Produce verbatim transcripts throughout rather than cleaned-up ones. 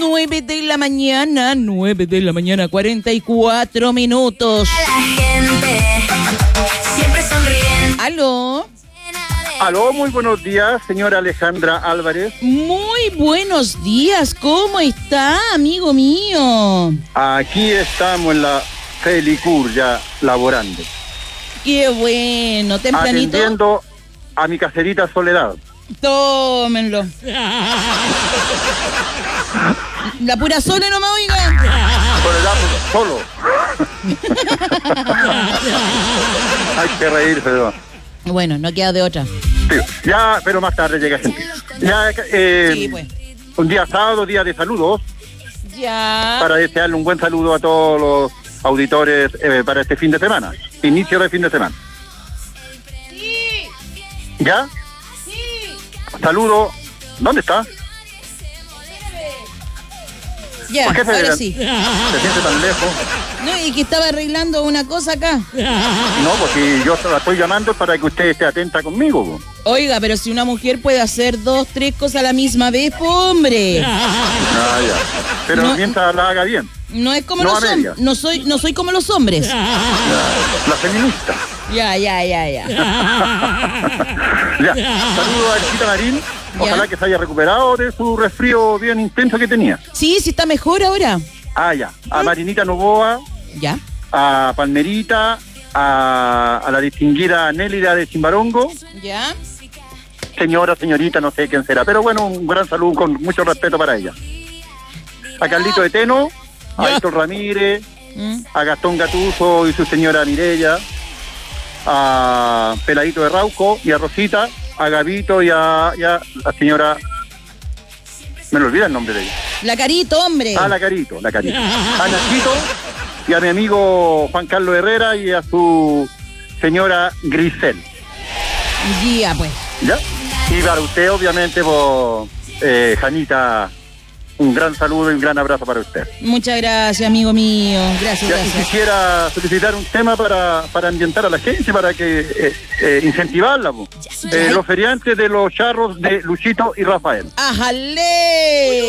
nueve de la mañana, nueve de la mañana, cuarenta y cuatro minutos. La gente siempre sonriendo. ¿Aló? Aló, muy buenos días, señora Alejandra Álvarez. Muy buenos días, ¿cómo está, amigo mío? Aquí estamos en la Felicur ya laborando. Qué bueno, tempranito. Atendiendo a mi caserita Soledad. Tómenlo. La pura Sole no me oiga. Soledad solo. Hay que reírse, ¿no? Bueno, no queda de otra. Sí, ya, pero más tarde llega gente. Ya, eh, Sí, pues. un día sábado, día de saludos, Ya. para desearle un buen saludo a todos los auditores eh, para este fin de semana, inicio de fin de semana. Sí, ¿Ya? sí. Saludo. ¿Dónde está? Ya, ¿Por qué se, ahora sí. se siente tan lejos? No, y que estaba arreglando una cosa acá. No, porque yo la estoy llamando para que usted esté atenta conmigo. Oiga, pero si una mujer puede hacer dos, tres cosas a la misma vez, po, hombre. Ah, ya. Pero No. mientras la haga bien. No es como No los a media. hombres. No soy, no soy como los hombres. La, la feminista. Ya, ya, ya, ya. Ya. Saludo a Chiquita Marín. Ojalá Ya. que se haya recuperado de su resfrío bien intenso que tenía. Sí, sí está mejor ahora. Ah, ya. A Marinita Novoa, Ya. a Palmerita, a, a la distinguida Nélida de Chimbarongo. Ya. Señora, señorita, no sé quién será. Pero bueno, un gran saludo con mucho respeto para ella. A Carlito de Teno, a Ya. Héctor Ramírez, Mm. a Gastón Gatuso y su señora Mireya, a Peladito de Rauco y a Rosita, a Gabito y a, y a la señora... Me lo olvida el nombre de ella. La carito, hombre. A la Carito, la Carito. A Nachito y a mi amigo Juan Carlos Herrera y a su señora Grisel. Ya, pues. ¿Ya? Y para usted, obviamente, por eh, Janita, un gran saludo y un gran abrazo para usted. Muchas gracias, amigo mío. Gracias, Ya, y gracias. quisiera solicitar un tema para, para ambientar a la gente, para que eh, eh, incentivarla. po. Eh, los feriantes de los charros de Luchito y Rafael. ¡Ajale!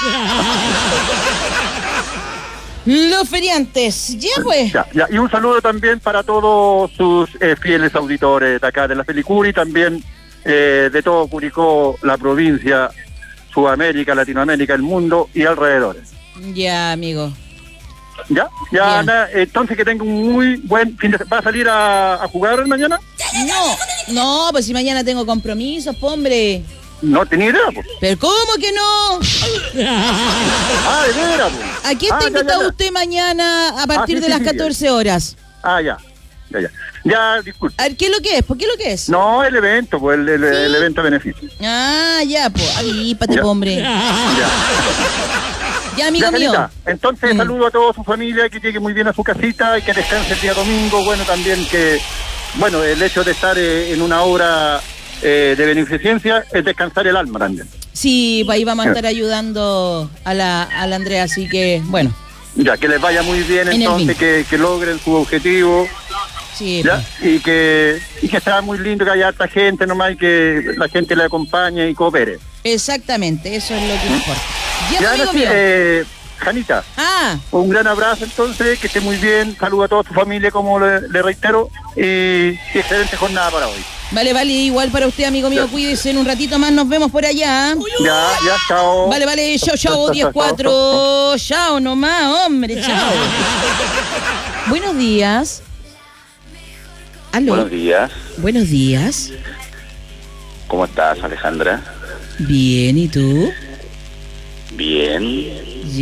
Los feriantes. Ya, pues. Ya, ya. Y un saludo también para todos sus eh, fieles auditores de acá de la Felicur y también eh, de todo Curicó, la provincia, Sudamérica, Latinoamérica, el mundo y alrededores. Ya, amigo. ¿Ya? Ya, Bien. Ana, entonces que tenga un muy buen fin de semana. ¿Va a salir a, a jugar mañana? No, no, pues si mañana tengo compromisos, po, hombre. No tenía idea, pues. ¿Pero cómo que no? Ah, de veras, pues. ¿A qué Ah, está ya, invitado ya, ya. usted mañana a partir sí, de sí, las sí, catorce horas? Ah, ya. Ya, ya. Ya, disculpe. A ver, ¿qué es lo que es? ¿Por qué es lo que es? No, el evento, pues el, el, el evento de beneficio. Ah, ya, pues. Avípate, Ya. po, hombre. Ya. Ya, amigo Ya, mío. Janita, entonces Mm. saludo a toda su familia, que llegue muy bien a su casita y que descanse el día domingo. Bueno, también que, bueno, el hecho de estar eh, en una obra eh, de beneficencia es descansar el alma también. Sí, pues ahí vamos a estar ayudando a la, a la Andrea, así que, bueno. Ya, que les vaya muy bien En el entonces, que, que logren su objetivo, Sí, ¿ya? Y que, y que sea muy lindo que haya harta gente nomás y que la gente le acompañe y coopere. exactamente, eso es lo que importa. Ya, Ya, amigo no sé, mío. eh, Janita, Ah, un gran abrazo entonces, que esté muy bien, saludo a toda tu familia como le, le reitero y, y excelente jornada para hoy. vale, vale, igual para usted, amigo mío, Ya. cuídese, en un ratito más nos vemos por allá. Ya, ya, chao. Vale, vale, chao, chao, diez cuatro, chao nomás, hombre, chao. Buenos días. Aló. Buenos días, Buenos días. ¿cómo estás, Alejandra? Bien, ¿y tú? Bien,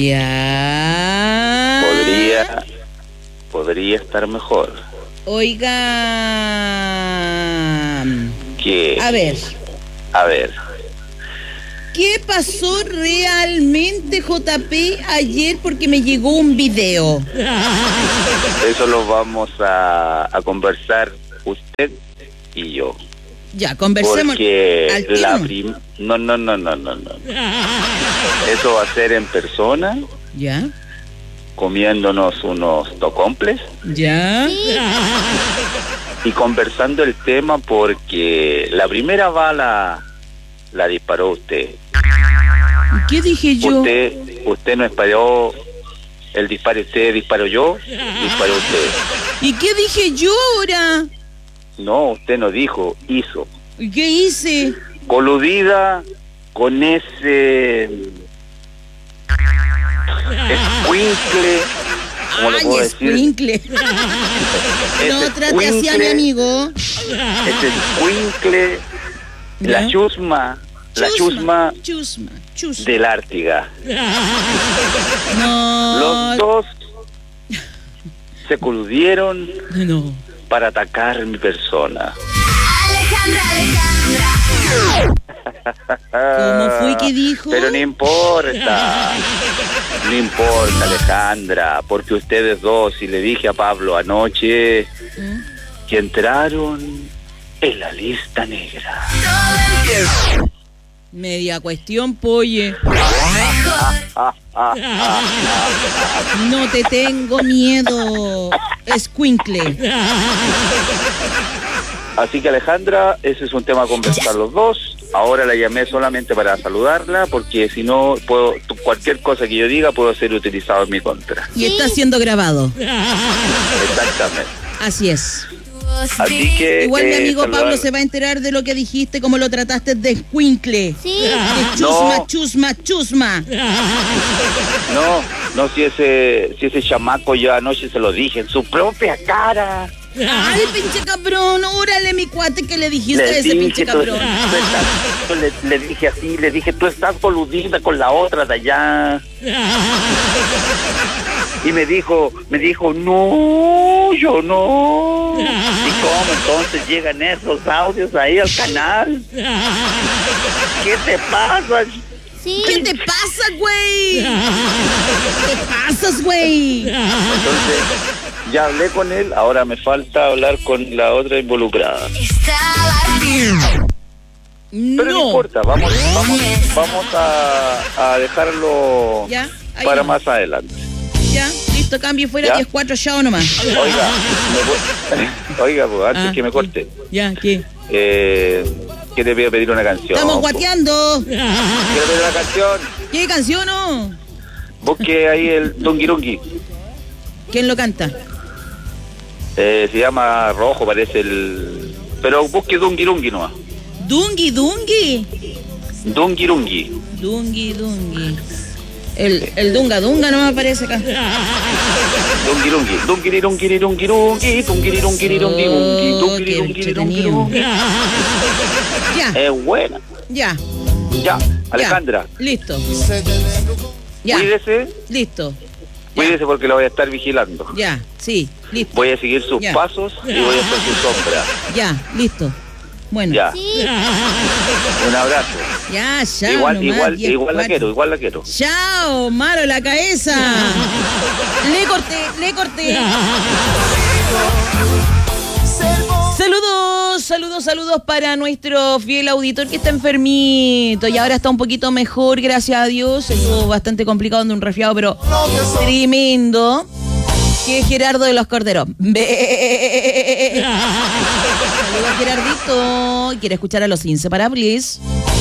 Ya. podría, podría estar mejor. Oiga. ¿Qué? A ver, A ver, ¿qué pasó realmente, J P, ayer? Porque me llegó un video. eso lo vamos a, a conversar usted y yo. Ya, conversemos. Porque al tiro. la prim... No, no, no, no, no, no. Eso va a ser en persona, Ya, comiéndonos unos tocomples ya. y conversando el tema, porque la primera bala la disparó usted. ¿Qué dije yo? Usted, usted no disparó el disparo, usted disparó yo, disparó usted. ¿Y qué dije yo ahora? No, usted no dijo, hizo. ¿Y qué hice? Coludida con ese escuincle, ¿cómo lo puedo Ay, decir? escuincle. No Ese trate así a mi escuincle, amigo. ese escuincle, la ¿Ya? chusma, la chusma Chusma, chusma. del Ártiga. No. Los dos se coludieron No. para atacar mi persona. Alejandra, Alejandra. ¿Cómo fue que dijo? Pero no importa, no importa, Alejandra, porque ustedes dos, y le dije a Pablo anoche, ¿Mm? que entraron en la lista negra. Media cuestión, polle. Ah, ah, ah. No te tengo miedo, escuincle. Así que, Alejandra, ese es un tema a conversar los dos. Ahora la llamé solamente para saludarla, porque si no, puedo cualquier cosa que yo diga puedo ser utilizado en mi contra. Y está siendo grabado. Exactamente. Así es. Así que Igual mi eh, amigo saludar- Pablo se va a enterar de lo que dijiste, cómo lo trataste de escuincle. Sí. De chusma, No. chusma, chusma. No, no, si ese, si ese chamaco yo anoche se lo dije en su propia cara. Ay, pinche cabrón, órale mi cuate que le dijiste a Le ese pinche dije, tú- cabrón. tú estás- yo le, le dije así, le dije, tú estás coludida con la otra de allá. Y me dijo, me dijo, no, yo no. ¿Y cómo entonces llegan esos audios ahí al canal? ¿Qué te pasa? Sí. ¿Qué te pasa, güey? ¿Qué pasas, güey? Entonces, ya hablé con él, ahora me falta hablar con la otra involucrada. Estaba Pero no, No. importa, vamos, vamos, vamos a, a dejarlo Ya, ahí para no. más adelante. Ya, listo, cambio fuera ¿Ya? diez cuatro, chao nomás. Oiga, me voy- oiga, pues, antes Ah, que me ¿qué? corte, Ya, ¿qué? eh, que te voy a pedir una canción. Estamos po. guateando. Quiero pedir una canción. ¿Qué canción no? Busque ahí el Dungirungi. ¿Quién lo canta? Eh, se llama Rojo, parece el... Pero busque Dungirungi nomás. Dungi, Dungi. Dungirungi. Dungi, Dungi. El, el Dunga Dunga no me aparece acá. Dungirungi. Dungirirungirungirungi. Dungirirungirungirungi. Oh, qué Dungirirungirungirungi. Ya, Es buena. ya. Ya, Alejandra, Ya. Listo. Ya, cuídese, listo. cuídese porque la voy a estar vigilando. Ya, sí, listo. Voy a seguir sus Ya. pasos y voy a ser su sombra. Ya, listo. Bueno. Ya, Sí. un abrazo. Ya, ya. igual, nomás, igual, diez, igual la cuatro. quiero, igual la quiero. Chao, malo la cabeza. Le corté, le corté. Saludos, saludos, saludos para nuestro fiel auditor que está enfermito y ahora está un poquito mejor, gracias a Dios. Estuvo bastante complicado de un resfriado, pero tremendo. Que es Gerardo de los Corderos. Be- Saludos, Gerardito. ¿Quiere escuchar a los Inseparables?